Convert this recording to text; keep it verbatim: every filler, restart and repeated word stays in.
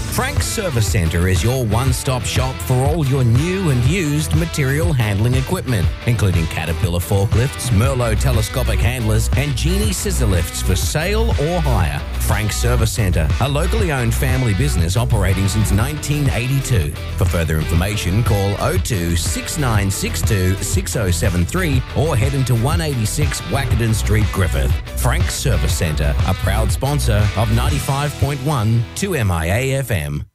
Frank's Service Centre is your one-stop shop for all your new and used material handling equipment, including Caterpillar forklifts, Merlot telescopic handlers, and Genie scissor lifts for sale or hire. Frank's Service Centre, a locally owned family business operating since nineteen eighty-two. For further information, call oh two, six nine six two, six oh seven three or head into one eighty-six Wackenden Street, Griffith. Frank's Service Centre, a proud sponsor of ninety-five point one two M I A F M.